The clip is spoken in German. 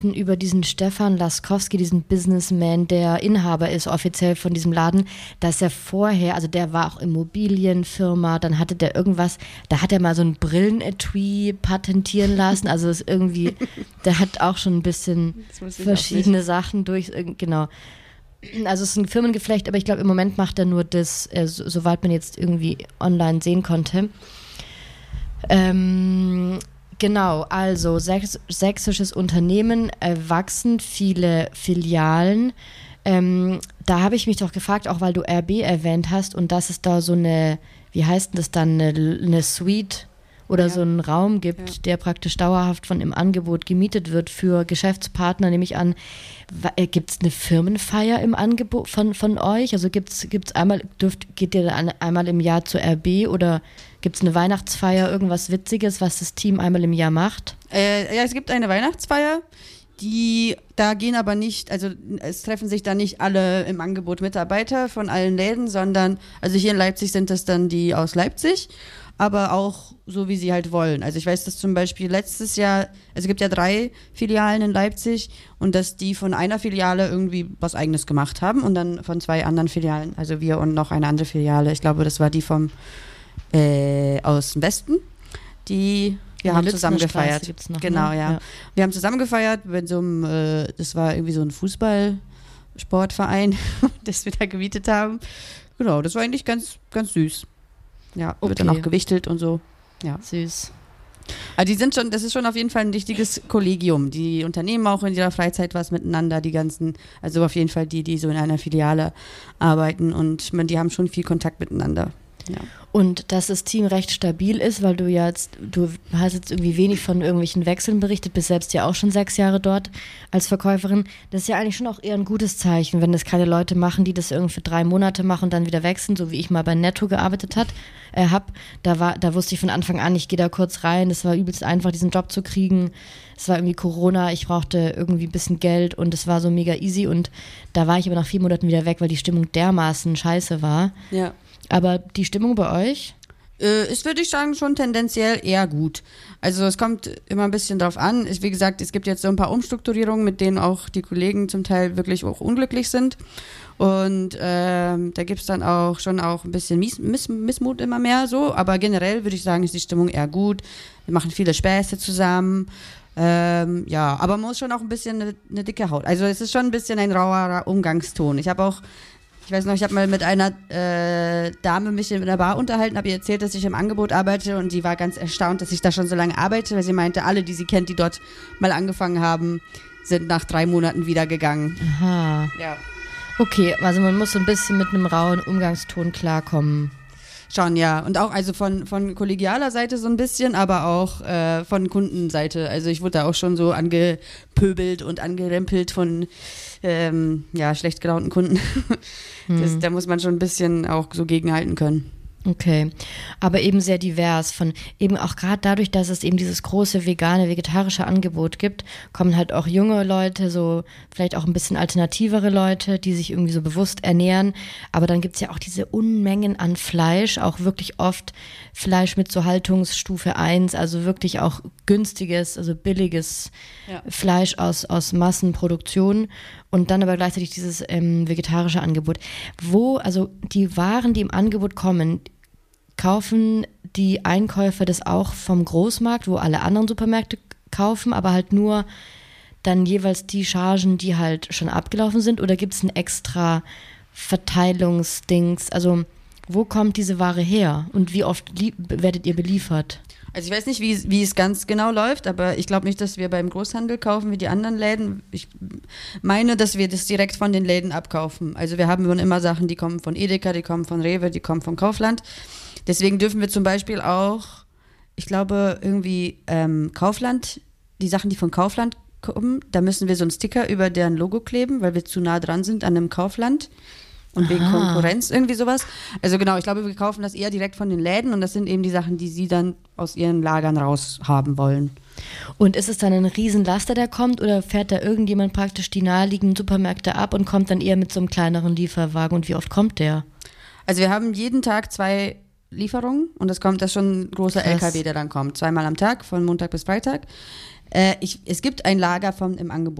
über diesen Stefan Laskowski, diesen Businessman, der Inhaber ist offiziell von diesem Laden, dass er vorher, also der war auch Immobilienfirma, dann hatte der irgendwas, da hat er mal so ein Brillenetui patentieren lassen, also ist irgendwie, der hat auch schon ein bisschen verschiedene Sachen durch, genau. Also es ist ein Firmengeflecht, aber ich glaube im Moment macht er nur das, soweit man jetzt irgendwie online sehen konnte. Genau, also sächsisches Unternehmen, wachsen, viele Filialen. Da habe ich mich doch gefragt, auch weil du RB erwähnt hast und dass es da so eine, wie heißt denn das dann, eine Suite oder so einen Raum gibt, der praktisch dauerhaft von im Angebot gemietet wird für Geschäftspartner, nehme ich an. Gibt es eine Firmenfeier im Angebot von euch? Also gibt's einmal, geht ihr dann einmal im Jahr zur RB oder gibt es eine Weihnachtsfeier, irgendwas Witziges, was das Team einmal im Jahr macht? Ja, es gibt eine Weihnachtsfeier, da gehen aber nicht, also es treffen sich da nicht alle im Angebot Mitarbeiter von allen Läden, sondern, also hier in Leipzig sind das dann die aus Leipzig, aber auch so, wie sie halt wollen. Also ich weiß, dass zum Beispiel letztes Jahr, also es gibt ja 3 Filialen in Leipzig und dass die von einer Filiale irgendwie was Eigenes gemacht haben und dann von 2 anderen Filialen, also wir und noch eine andere Filiale, ich glaube, das war die aus dem Westen, wir haben zusammen gefeiert. Noch, genau, ne? ja. Wir haben zusammen gefeiert mit so einem, das war irgendwie so ein Fußballsportverein, das wir da gemietet haben. Genau, das war eigentlich ganz, ganz süß. Ja, wird dann auch gewichtelt und so. Ja. Süß. Also das ist schon auf jeden Fall ein richtiges Kollegium. Die unternehmen auch in ihrer Freizeit was miteinander, also auf jeden Fall die so in einer Filiale arbeiten und die haben schon viel Kontakt miteinander. Ja. Und dass das Team recht stabil ist, weil du hast jetzt irgendwie wenig von irgendwelchen Wechseln berichtet, bist selbst ja auch schon 6 Jahre dort als Verkäuferin. Das ist ja eigentlich schon auch eher ein gutes Zeichen, wenn das keine Leute machen, die das irgendwie für 3 Monate machen und dann wieder wechseln, so wie ich mal bei Netto gearbeitet habe. Da wusste ich von Anfang an, ich gehe da kurz rein, es war übelst einfach, diesen Job zu kriegen. Es war irgendwie Corona, ich brauchte irgendwie ein bisschen Geld und es war so mega easy und da war ich aber nach 4 Monaten wieder weg, weil die Stimmung dermaßen scheiße war. Ja. Aber die Stimmung bei euch? Ist, würde ich sagen, schon tendenziell eher gut. Also es kommt immer ein bisschen drauf an. Wie gesagt, es gibt jetzt so ein paar Umstrukturierungen, mit denen auch die Kollegen zum Teil wirklich auch unglücklich sind. Und da gibt es dann auch schon auch ein bisschen Missmut immer mehr so. Aber generell würde ich sagen, ist die Stimmung eher gut. Wir machen viele Späße zusammen. Ja, aber man muss schon auch ein bisschen eine dicke Haut. Also es ist schon ein bisschen ein rauer Umgangston. Ich weiß noch, ich habe mal mit einer Dame mich in der Bar unterhalten, habe ihr erzählt, dass ich im Angebot arbeite und die war ganz erstaunt, dass ich da schon so lange arbeite, weil sie meinte, alle, die sie kennt, die dort mal angefangen haben, sind nach 3 Monaten wieder gegangen. Aha. Ja. Okay, also man muss so ein bisschen mit einem rauen Umgangston klarkommen. Schon, ja. Und auch also von kollegialer Seite so ein bisschen, aber auch von Kundenseite. Also ich wurde da auch schon so angepöbelt und angerempelt von schlecht gelaunten Kunden. Da muss man schon ein bisschen auch so gegenhalten können. Okay, aber eben sehr divers, von eben auch gerade dadurch, dass es eben dieses große vegane, vegetarische Angebot gibt, kommen halt auch junge Leute, so vielleicht auch ein bisschen alternativere Leute, die sich irgendwie so bewusst ernähren, aber dann gibt's ja auch diese Unmengen an Fleisch, auch wirklich oft Fleisch mit so Haltungsstufe 1, also wirklich auch günstiges, also billiges Fleisch aus Massenproduktion und dann aber gleichzeitig dieses vegetarische Angebot. Also die Waren, die im Angebot kommen, kaufen die Einkäufer das auch vom Großmarkt, wo alle anderen Supermärkte kaufen, aber halt nur dann jeweils die Chargen, die halt schon abgelaufen sind, oder gibt es ein extra Verteilungsdings? Also wo kommt diese Ware her und wie oft werdet ihr beliefert? Also ich weiß nicht, wie es ganz genau läuft, aber ich glaube nicht, dass wir beim Großhandel kaufen wie die anderen Läden. Ich meine, dass wir das direkt von den Läden abkaufen. Also wir haben immer Sachen, die kommen von Edeka, die kommen von Rewe, die kommen von Kaufland. Deswegen dürfen wir zum Beispiel auch, ich glaube, irgendwie Kaufland, die Sachen, die von Kaufland kommen, da müssen wir so einen Sticker über deren Logo kleben, weil wir zu nah dran sind an einem Kaufland. Und wegen Konkurrenz, irgendwie sowas. Also genau, ich glaube, wir kaufen das eher direkt von den Läden und das sind eben die Sachen, die sie dann aus ihren Lagern raus haben wollen. Und ist es dann ein Riesenlaster, der kommt, oder fährt da irgendjemand praktisch die naheliegenden Supermärkte ab und kommt dann eher mit so einem kleineren Lieferwagen, und wie oft kommt der? Also wir haben jeden Tag 2 Lieferungen und das ist schon ein großer LKW, der dann kommt. 2-mal am Tag, von Montag bis Freitag. Es gibt ein Lager im Angebot.